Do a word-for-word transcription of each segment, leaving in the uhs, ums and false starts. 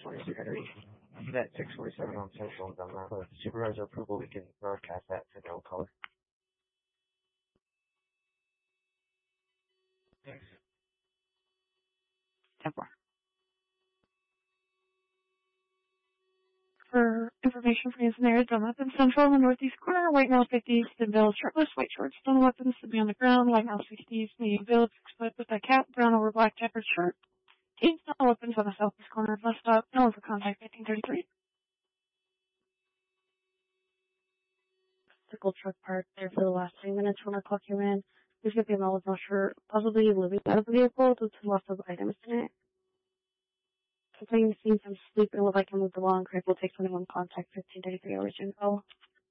twenty-two Henry. At six forty-seven on Central, done that. With supervisor approval, we can broadcast that to no color. Thanks. ten four. For information for use in areas, done weapons central in the northeast corner, white male fifties, thin veil shirtless, white shorts, stun weapons to be on the ground, white male sixties, medium build, six foot with a cap, brown over black checkered shirt. Team stun weapons on the southeast corner of bus stop, no one for contact fifteen thirty-three. Circle truck parked there for the last three minutes when I clock you in. There's going to be a male with no shirt, possibly living out of the vehicle due to loss of items in it. Something seen some sleep and look like I moved along. Craig will take twenty-one contact fifteen thirty-three hours info.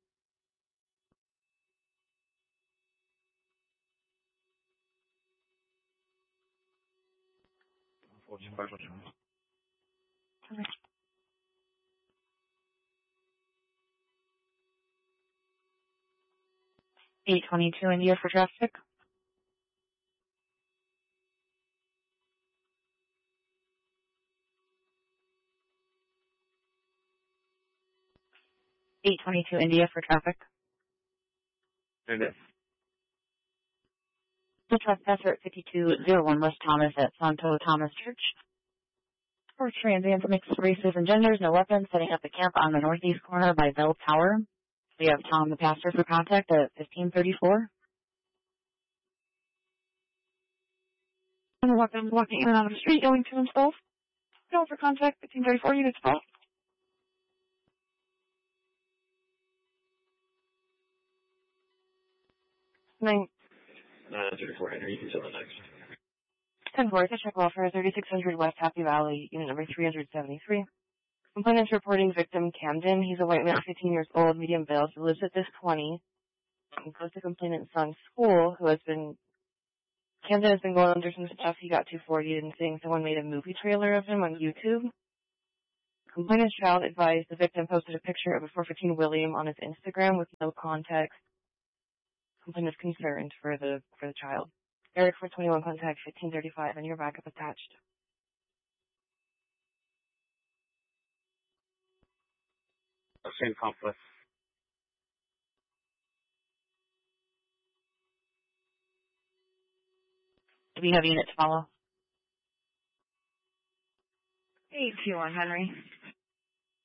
Okay. eight twenty-two India for traffic. eight twenty-two India for traffic. And if The trespasser at fifty-two oh one West Thomas at Santo Thomas Church. For transients, mixed races and genders, no weapons, setting up a camp on the northeast corner by Bell Tower. We have Tom the pastor for contact at fifteen thirty-four. And weapons walking in and out of the street, going to himself. No for contact fifteen thirty-four units spot. Nine. nine thirty-four Henry, you can tell the next. ten four, check welfare, thirty-six hundred West Happy Valley, unit number three hundred seventy-three. Complainant's reporting victim Camden. He's a white male, fifteen years old, medium build, who lives at this twenty. He goes to complainant's son's school, who has been, Camden has been going under some stuff. He got two forty and saying someone made a movie trailer of him on YouTube. Complainant's child advised the victim posted a picture of a four fifteen William on his Instagram with no context. Complainant is concerned for the for the child. Eric for twenty-one contact fifteen thirty-five and your backup attached. Same complex. Do we have units to follow? eight two one Henry.